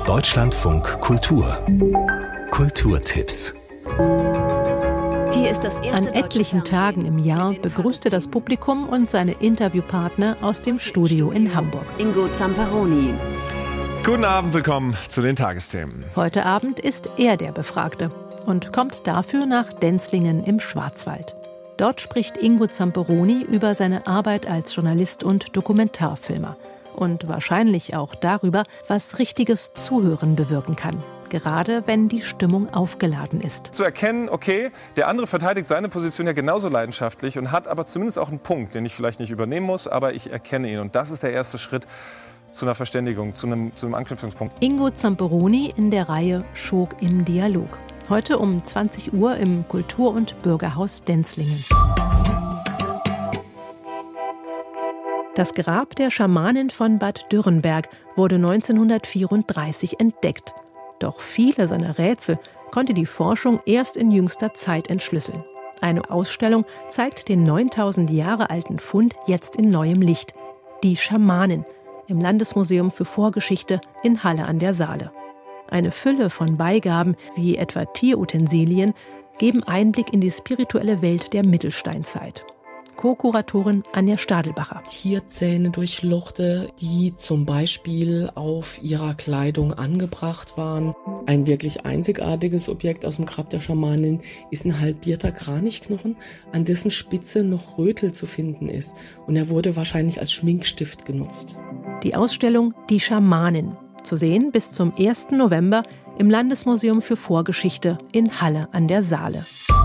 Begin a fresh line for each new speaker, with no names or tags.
Deutschlandfunk Kultur. Kulturtipps.
Hier ist das erste
An etlichen Tagen im Jahr begrüßte das Publikum und seine Interviewpartner aus dem Studio in Hamburg.
Ingo Zamperoni.
Guten Abend, willkommen zu den Tagesthemen.
Heute Abend ist er der Befragte und kommt dafür nach Denzlingen im Schwarzwald. Dort spricht Ingo Zamperoni über seine Arbeit als Journalist und Dokumentarfilmer. Und wahrscheinlich auch darüber, was richtiges Zuhören bewirken kann. Gerade wenn die Stimmung aufgeladen ist.
Zu erkennen, okay, der andere verteidigt seine Position ja genauso leidenschaftlich und hat aber zumindest auch einen Punkt, den ich vielleicht nicht übernehmen muss, aber ich erkenne ihn. Und das ist der erste Schritt zu einer Verständigung, zu einem Anknüpfungspunkt.
Ingo Zamperoni in der Reihe Schog im Dialog. Heute um 20 Uhr im Kultur- und Bürgerhaus Denzlingen. Das Grab der Schamanin von Bad Dürrenberg wurde 1934 entdeckt. Doch viele seiner Rätsel konnte die Forschung erst in jüngster Zeit entschlüsseln. Eine Ausstellung zeigt den 9000 Jahre alten Fund jetzt in neuem Licht. Die Schamanin im Landesmuseum für Vorgeschichte in Halle an der Saale. Eine Fülle von Beigaben, wie etwa Tierutensilien, geben Einblick in die spirituelle Welt der Mittelsteinzeit. Co-Kuratorin Anja Stadelbacher.
Tierzähne durchlochte, die zum Beispiel auf ihrer Kleidung angebracht waren. Ein wirklich einzigartiges Objekt aus dem Grab der Schamanin ist ein halbierter Kranichknochen, an dessen Spitze noch Rötel zu finden ist. Und er wurde wahrscheinlich als Schminkstift genutzt.
Die Ausstellung Die Schamanin. Zu sehen bis zum 1. November im Landesmuseum für Vorgeschichte in Halle an der Saale.